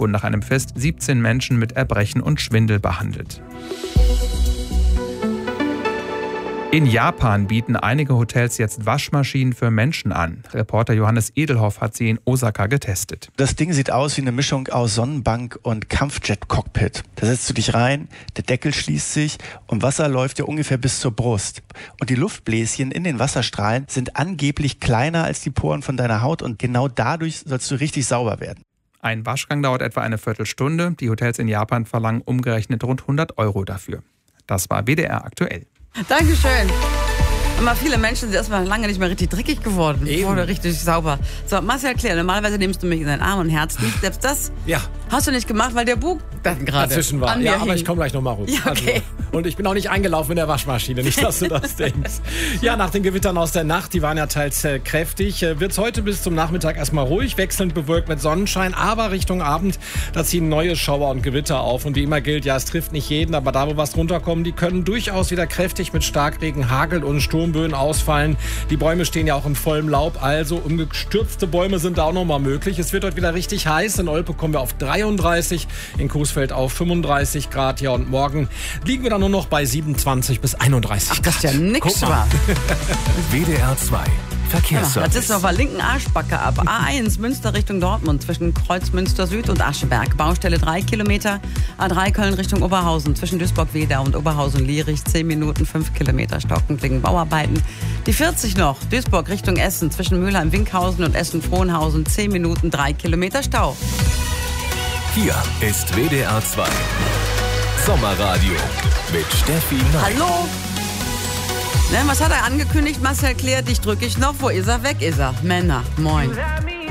wurden nach einem Fest 17 Menschen mit Erbrechen und Schwindel behandelt. In Japan bieten einige Hotels jetzt Waschmaschinen für Menschen an. Reporter Johannes Edelhoff hat sie in Osaka getestet. Das Ding sieht aus wie eine Mischung aus Sonnenbank und Kampfjet-Cockpit. Da setzt du dich rein, der Deckel schließt sich und Wasser läuft dir ungefähr bis zur Brust. Und die Luftbläschen in den Wasserstrahlen sind angeblich kleiner als die Poren von deiner Haut und genau dadurch sollst du richtig sauber werden. Ein Waschgang dauert etwa eine Viertelstunde. Die Hotels in Japan verlangen umgerechnet rund 100 € dafür. Das war WDR aktuell. Dankeschön. Immer viele Menschen sind erstmal lange nicht mehr richtig dreckig geworden. Oder richtig sauber. So, Marcel, klär, normalerweise nimmst du mich in deinen Arm und Herz nicht. Selbst das hast du nicht gemacht, weil der Bug dann gerade dazwischen war. Ja, aber ich komme gleich nochmal rüber. Ja, okay. Also, und ich bin auch nicht eingelaufen in der Waschmaschine, nicht, dass du das denkst. Ja, nach den Gewittern aus der Nacht, die waren ja teils kräftig, wird es heute bis zum Nachmittag erstmal ruhig, wechselnd bewölkt mit Sonnenschein, aber Richtung Abend, da ziehen neue Schauer und Gewitter auf. Und wie immer gilt, ja, es trifft nicht jeden, aber da, wo was runterkommen, die können durchaus wieder kräftig mit Starkregen, Hagel und Sturmböen ausfallen. Die Bäume stehen ja auch in vollem Laub, also umgestürzte Bäume sind da auch nochmal möglich. Es wird heute wieder richtig heiß. In Olpe kommen wir auf 33, in Coesfeld auf 35 Grad. Ja, und morgen liegen wir dann nur noch bei 27 bis 31 Grad. Ach, das ist ja nix war. WDR 2 Verkehrsservice. Das ist auf der linken Arschbacke ab. A1 Münster Richtung Dortmund zwischen Kreuzmünster Süd und Ascheberg. Baustelle 3 Kilometer. A3 Köln Richtung Oberhausen zwischen Duisburg-Wedau und Oberhausen-Lierich 10 Minuten 5 Kilometer Stocken wegen Bauarbeiten. Die 40 noch. Duisburg Richtung Essen zwischen Mülheim-Winkhausen und Essen-Frohnhausen 10 Minuten 3 Kilometer Stau. Hier ist WDR 2 Sommerradio mit Steffi Nack. Hallo? Ne, was hat er angekündigt? Marcel klärt, dich drücke ich noch. Wo ist er? Weg ist er. Männer, moin.